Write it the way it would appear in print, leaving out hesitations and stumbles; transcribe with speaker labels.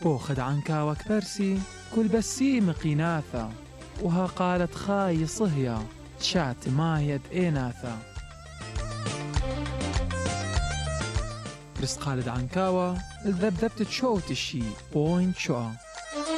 Speaker 1: بوخد عنكاوك برسي كل بسي مقيناثا، وها قالت خاي صهيا شات ما يد إيناثا. برس قالد عنكاوة الذبذبت تشوت الشي بوين شوى.